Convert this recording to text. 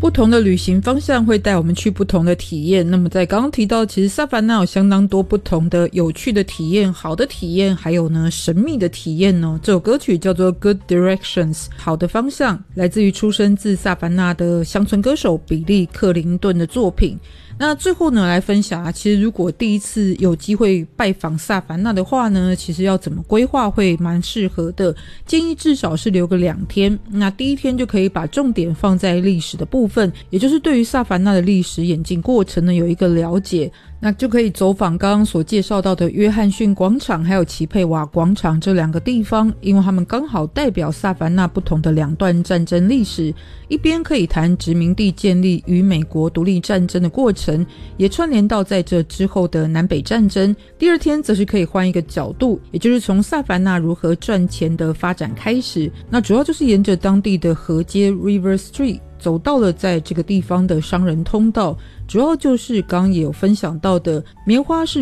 不同的旅行方向会带我们去不同的体验。那么在刚刚提到，其实萨凡纳有相当多不同的有趣的体验、好的体验，还有呢神秘的体验哦。这首歌曲叫做 Good Directions， 好的方向，来自于出生自萨凡纳的乡村歌手比利·克林顿的作品。那最后呢，来分享其实如果第一次有机会拜访萨凡纳的话呢，其实要怎么规划会蛮适合的，建议至少是留个2天。那第一天就可以把重点放在历史的部分，也就是对于萨凡纳的历史演进过程呢有一个了解，那就可以走访刚刚所介绍到的约翰逊广场还有齐佩瓦广场这2个地方，因为他们刚好代表萨凡纳不同的2段战争历史，一边可以谈殖民地建立与美国独立战争的过程，也串联到在这之后的南北战争。第2天则是可以换一个角度，也就是从萨凡纳如何赚钱的发展开始，那主要就是沿着当地的河街 River Street走到了在这个地方的商人通道，主要就是刚刚也有分享到的棉花是